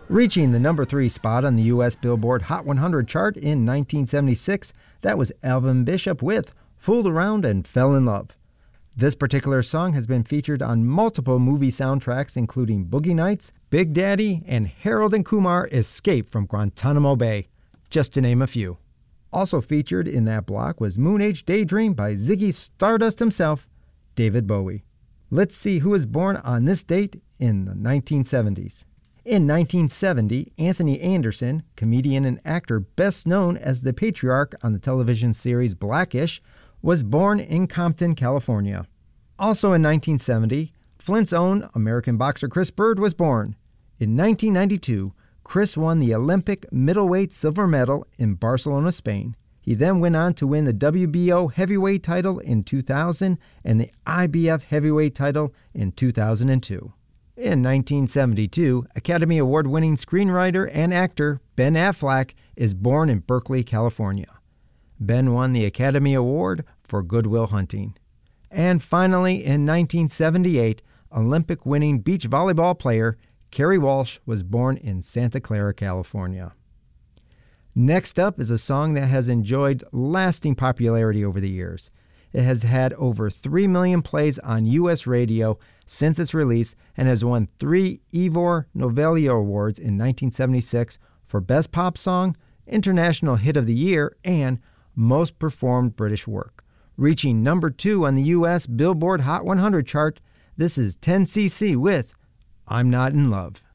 Reaching the number 3 spot on the U.S. Billboard Hot 100 chart in 1976, that was Alvin Bishop with Fooled Around and Fell in Love. This particular song has been featured on multiple movie soundtracks, including Boogie Nights, Big Daddy, and Harold and Kumar Escape from Guantanamo Bay, just to name a few. Also featured in that block was Moon Age Daydream by Ziggy Stardust himself, David Bowie. Let's see who was born on this date in the 1970s. In 1970, Anthony Anderson, comedian and actor best known as the patriarch on the television series Blackish, was born in Compton, California. Also in 1970, Flint's own American boxer Chris Bird was born. In 1992, Chris won the Olympic middleweight silver medal in Barcelona, Spain. He then went on to win the WBO heavyweight title in 2000 and the IBF heavyweight title in 2002. In 1972, Academy Award-winning screenwriter and actor Ben Affleck is born in Berkeley, California. Ben won the Academy Award for Good Will Hunting. And finally, in 1978, Olympic-winning beach volleyball player Kerry Walsh was born in Santa Clara, California. Next up is a song that has enjoyed lasting popularity over the years. It has had over 3 million plays on U.S. radio since its release and has won 3 Ivor Novello Awards in 1976 for Best Pop Song, International Hit of the Year, and Most Performed British Work. Reaching number 2 on the U.S. Billboard Hot 100 chart, this is 10cc with I'm Not in Love.